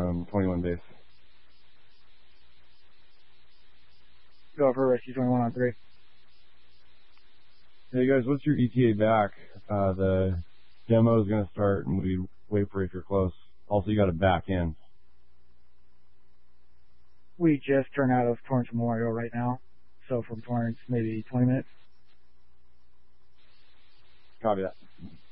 from 21 base. Go for Rescue 21 on 3. Hey guys, what's your ETA back? The demo is going to start and we wait for it if you're close. Also, you got to back in. We just turned out of Torrance Memorial right now. So from Torrance, maybe 20 minutes. Copy that.